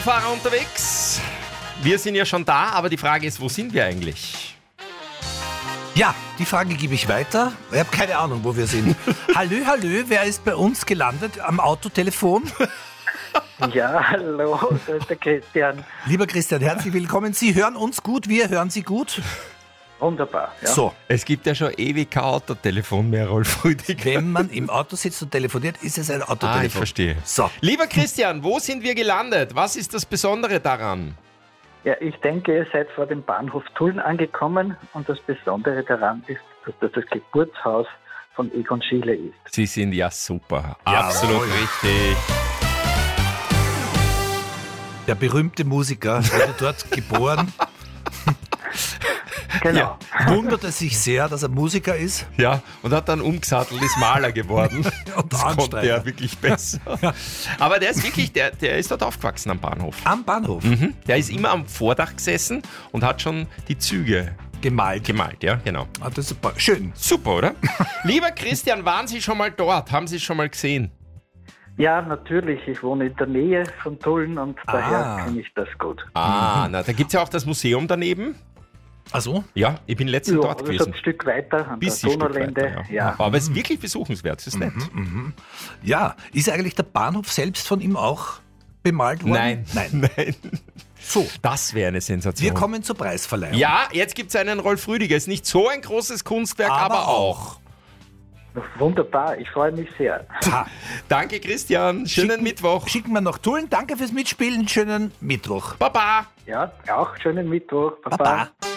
Fahrer unterwegs. Wir sind ja schon da, aber die Frage ist, wo sind wir eigentlich? Ja, die Frage gebe ich weiter. Ich habe keine Ahnung, wo wir sind. Hallö, wer ist bei uns gelandet am Autotelefon? Ja, hallo, da ist der Christian. Lieber Christian, herzlich willkommen. Sie hören uns gut, wir hören Sie gut. Wunderbar. Ja. So, Es gibt ja schon ewig kein Autotelefon mehr, Rolf Rüdiger. wenn man im Auto sitzt und telefoniert, ist es ein Autotelefon. Ich verstehe. So, Lieber Christian, wo sind wir gelandet? Was ist das Besondere daran? Ja, ich denke, ihr seid vor dem Bahnhof Tulln angekommen und das Besondere daran ist, dass das Geburtshaus von Egon Schiele ist. Sie sind ja super. Jawohl. Absolut richtig. der berühmte Musiker wurde dort geboren. Genau. Ja. Wundert es sich sehr, dass er Musiker ist. Ja, und hat dann umgesattelt, ist Maler geworden. Und Das konnte Ansteiger. er wirklich besser. Aber der ist wirklich, der ist dort aufgewachsen am Bahnhof. Am Bahnhof. Der ist immer am Vordach gesessen und hat schon die Züge Gemalt. gemalt, ja, genau. Ah, das ist super. Schön. Super, oder? Lieber Christian, waren Sie schon mal dort? Haben Sie es schon mal gesehen? Ja, natürlich. Ich wohne in der Nähe von Tulln und daher kenne ich das gut. Na, da gibt es ja auch das Museum daneben. Also, Ja, ich bin letztens Ja, dort also gewesen. ein Stück weiter an Bisschen der Stück Donaulände. weiter, Ja. Aber es ist wirklich besuchenswert, es ist nett. ja, ist eigentlich der Bahnhof selbst von ihm auch bemalt worden? Nein. So, Das wäre eine Sensation. wir kommen zur Preisverleihung. Ja, jetzt gibt es einen Rolf Rüdiger. Ist nicht so ein großes Kunstwerk, Aber aber auch. Wunderbar, ich freue mich sehr. Ha. Danke, Christian. Schönen Mittwoch. Schicken wir nach Tulln. Danke fürs Mitspielen. Schönen Mittwoch. Baba. Ja, auch schönen Mittwoch. Baba.